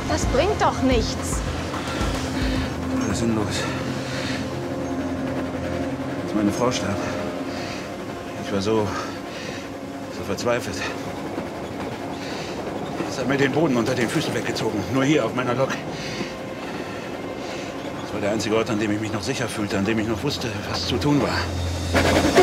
Das bringt doch nichts. Alles sinnlos. Als meine Frau starb, ich war so verzweifelt. Es hat mir den Boden unter den Füßen weggezogen. Nur hier auf meiner Lok. Das war der einzige Ort, an dem ich mich noch sicher fühlte, an dem ich noch wusste, was zu tun war.